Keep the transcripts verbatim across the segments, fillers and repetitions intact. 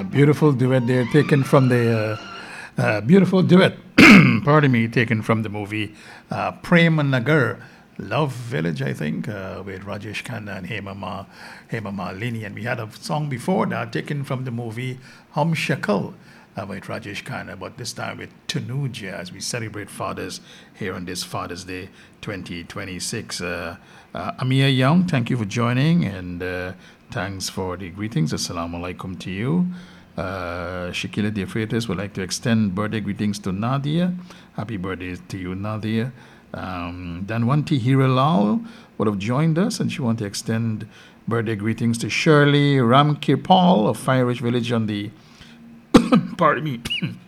Beautiful duet there, taken from the uh, uh, beautiful duet. Pardon me, taken from the movie uh, Prem Nagar, Love Village, I think, uh, with Rajesh Khanna and Hema Ma, Hema Malini. And we had a song before that taken from the movie Hum Shakal uh, with Rajesh Khanna, but this time with Tanuja as we celebrate fathers here on this Father's Day twenty twenty-six. Uh, uh, Amia Young, thank you for joining, and uh, thanks for the greetings. Assalamu alaikum to you. Uh, Shakila De Freitas would like to extend birthday greetings to Nadia. Happy birthday to you, Nadia. Um, Danwanti Hiralal would have joined us, and she wanted to extend birthday greetings to Shirley Ramkirpal of Fire Ridge Village on the pardon me.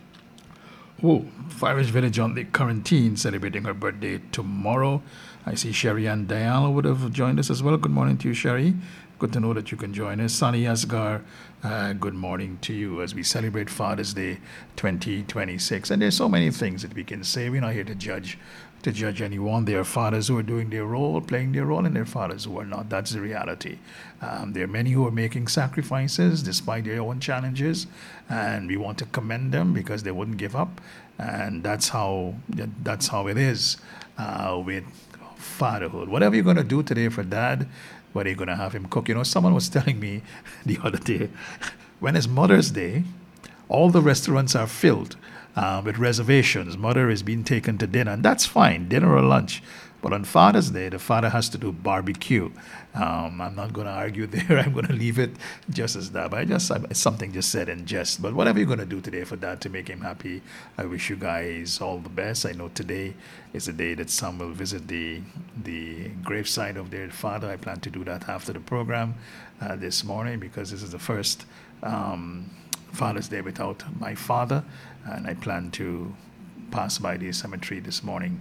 Oh, Fire Ridge Village on the quarantine, celebrating her birthday tomorrow. I see Sherry and Dial would have joined us as well. Good morning to you, Sherry. Good to know that you can join us. Sani Asgar, uh, good morning to you as we celebrate Father's Day twenty twenty-six. And there's so many things that we can say. We're not here to judge to judge anyone. There are fathers who are doing their role, playing their role, and there are fathers who are not. That's the reality. Um, there are many who are making sacrifices despite their own challenges, and we want to commend them because they wouldn't give up. And that's how that's how it is uh, with fatherhood. Whatever you're going to do today for dad, whether you're going to have him cook. You know, someone was telling me the other day, when it's Mother's Day, all the restaurants are filled uh, with reservations. Mother is being taken to dinner, and that's fine, dinner or lunch. But on Father's Day, the father has to do barbecue. Um, I'm not going to argue there. I'm going to leave it just as that. But I just I, something just said in jest. But whatever you're going to do today for dad to make him happy, I wish you guys all the best. I know today is the day that some will visit the the graveside of their father. I plan to do that after the program uh, this morning because this is the first um, Father's Day without my father, and I plan to pass by the cemetery this morning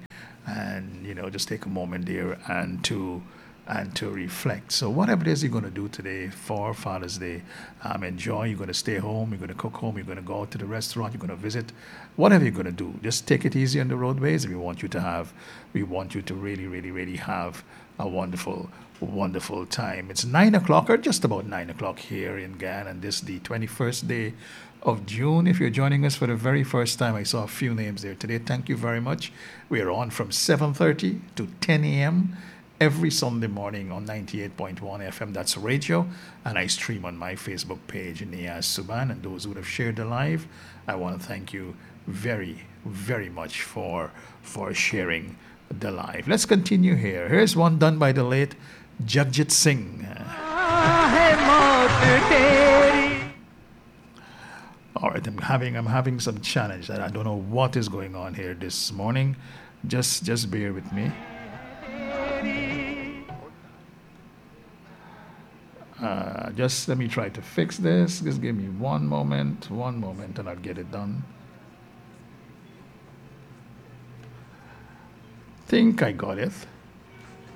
and you know just take a moment there and to and to reflect. So whatever it is you're going to do today for Father's Day, um, enjoy. You're going to stay home, you're going to cook home, you're going to go out to the restaurant, you're going to visit, whatever you're going to do, just take it easy on the roadways. We want you to have we want you to really really really have a wonderful wonderful time. It's nine o'clock or just about nine o'clock here in Ghana, and this is the twenty-first day of June. If you're joining us for the very first time, I saw a few names there today. Thank you very much. We are on from seven thirty to ten a.m. every Sunday morning on ninety-eight point one F M. That's radio, and I stream on my Facebook page, Niaz Suban. And those who would have shared the live, I want to thank you very, very much for for sharing the live. Let's continue here. Here's one done by the late Jagjit Singh. All right, I'm having I'm having some challenge that I don't know what is going on here this morning. Just just bear with me. Uh, just let me try to fix this. Just give me one moment, one moment, and I'll get it done. Think I got it.